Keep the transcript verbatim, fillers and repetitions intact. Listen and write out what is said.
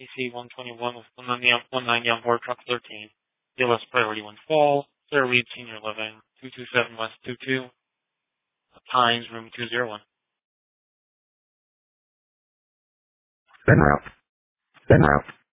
P C one twenty-one with one ninety on board, truck thirteen. D L S priority one fall. Clear lead senior living, two two seven West two two. Pines, room two oh one. En route. En route.